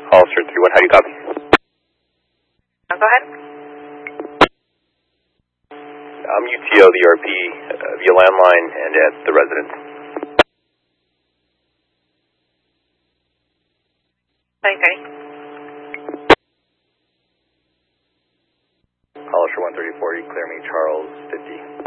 Hollister 3-1, how do you copy? Go ahead. I'm UTO, the ERP, via landline and at the residence. Okay. Hollister 13040, clear me, Charles 50.